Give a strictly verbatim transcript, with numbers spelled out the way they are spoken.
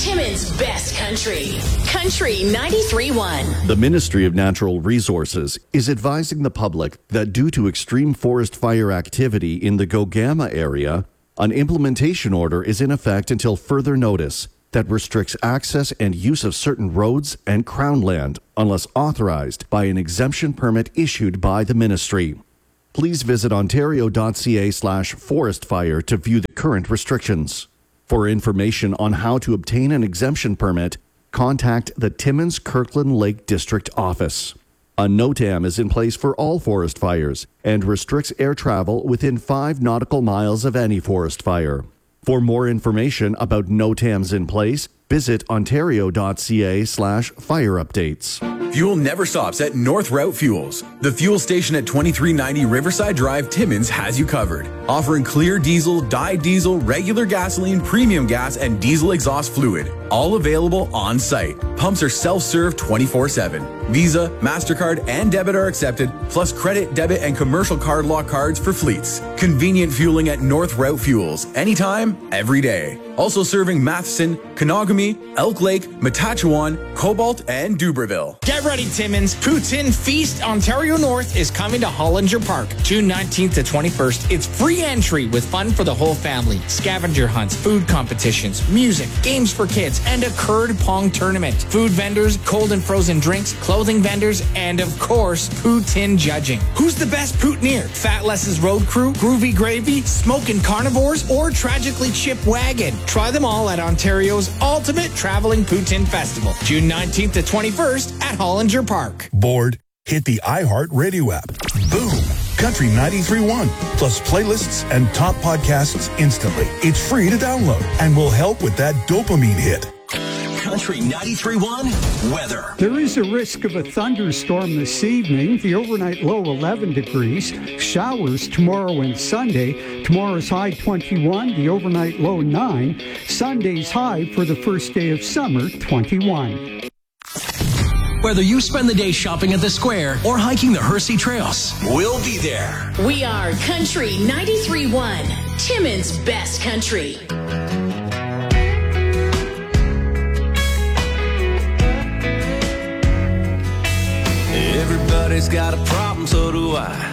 Timmins' best country. Country ninety-three point one. The Ministry of Natural Resources is advising the public that due to extreme forest fire activity in the Gogama area, an implementation order is in effect until further notice that restricts access and use of certain roads and crown land unless authorized by an exemption permit issued by the ministry. Please visit ontario.ca slash forest fire to view the current restrictions. For information on how to obtain an exemption permit, contact the Timmins Kirkland Lake District Office. A NOTAM is in place for all forest fires and restricts air travel within five nautical miles of any forest fire. For more information about NOTAMs in place, visit ontario.ca slash fire updates. Fuel never stops at North Route Fuels. The fuel station at twenty-three ninety Riverside Drive, Timmins has you covered. Offering clear diesel, dyed diesel, regular gasoline, premium gas, and diesel exhaust fluid. All available on site. Pumps are self-serve twenty-four seven. Visa, MasterCard, and debit are accepted, plus credit, debit, and commercial card lock cards for fleets. Convenient fueling at North Route Fuels. Anytime, every day. Also serving Matheson, Kenogami, Elk Lake, Matachewan, Cobalt, and Dubreuilville. Get ready, Timmins. Poutine Feast Ontario North is coming to Hollinger Park, June nineteenth to twenty-first. It's free entry with fun for the whole family. Scavenger hunts, food competitions, music, games for kids, and a curd pong tournament. Food vendors, cold and frozen drinks, clothing vendors, and of course, poutine judging. Who's the best poutineer? Fat Less's Road Crew, Groovy Gravy, Smokin' Carnivores, or Tragically Chip Wagon? Try them all at Ontario's ultimate traveling poutine festival, June nineteenth to twenty-first at Hollinger Park. Bored? Hit the iHeart Radio app. Boom! Country ninety-three point one, plus playlists and top podcasts instantly. It's free to download and will help with that dopamine hit. Country ninety-three point one weather. There is a risk of a thunderstorm this evening. The overnight low eleven degrees. Showers tomorrow and Sunday. Tomorrow's high twenty-one, the overnight low nine. Sunday's high for the first day of summer, twenty-one. Whether you spend the day shopping at the square or hiking the Hersey Trails, we'll be there. We are Country ninety-three point one, Timmins' best country. Everybody's got a problem, so do I.